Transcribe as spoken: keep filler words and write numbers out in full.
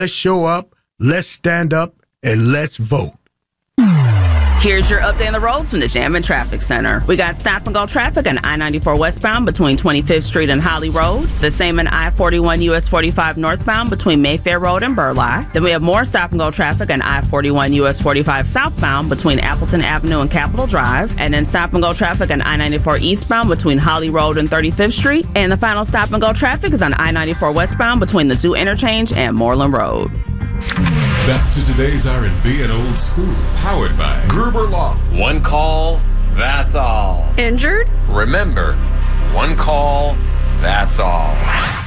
Let's show up, let's stand up, and let's vote. Here's your update on the roads from the Jam and Traffic Center. We got stop and go traffic on I ninety-four westbound between twenty-fifth Street and Holly Road. The same in I forty-one U S forty-five northbound between Mayfair Road and Burleigh. Then we have more stop and go traffic on I forty-one U S forty-five southbound between Appleton Avenue and Capitol Drive. And then stop and go traffic on I ninety-four eastbound between Holly Road and thirty-fifth Street. And the final stop and go traffic is on I ninety-four westbound between the Zoo Interchange and Moreland Road. Back to today's R and B and old school. Powered by Gruber Law. One call, that's all. Injured? Remember, one call, that's all.